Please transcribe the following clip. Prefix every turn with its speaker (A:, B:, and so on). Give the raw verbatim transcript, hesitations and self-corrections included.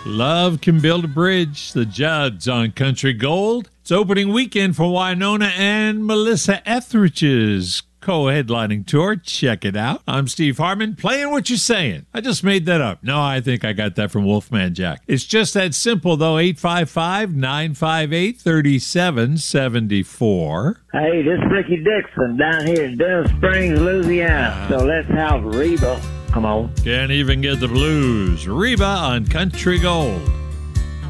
A: Love can build a bridge. The Judds on Country Gold. It's opening weekend for Wynonna and Melissa Etheridge's co-headlining tour. Check it out. I'm Steve Harmon, playing what you're saying. I just made that up. No, I think I got that from Wolfman Jack. It's just that simple, though. eight five five, nine five eight, three seven seven four.
B: Hey, this is Ricky Dixon down here in Denham Springs, Louisiana. So let's have Reba. Come on.
A: Can't even get the blues. Reba on Country Gold.